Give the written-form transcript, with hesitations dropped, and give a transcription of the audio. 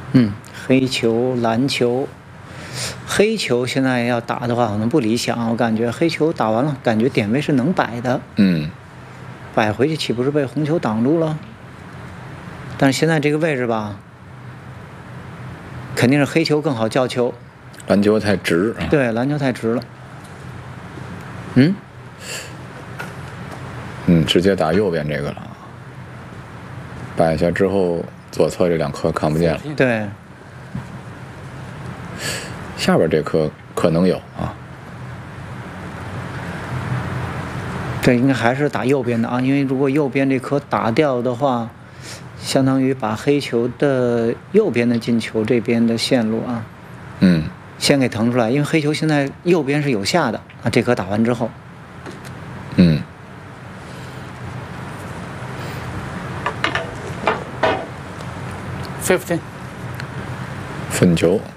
黑球、蓝球，黑球现在要打的话可能不理想，我感觉黑球打完了，感觉点位是能摆的。摆回去岂不是被红球挡住了？但是现在这个位置吧，肯定是黑球更好叫球。 篮球太直啊。 对，篮球太直了。 直接打右边这个了。摆一下之后，左侧这2颗看不见了。 对。 下边这颗可能有啊。 对，应该还是打右边的啊，因为如果右边这颗打掉的话，相当于把黑球的右边的进球这边的线路啊，先给腾出来，因为黑球现在右边是有下的啊，这颗打完之后 ，15。 分球。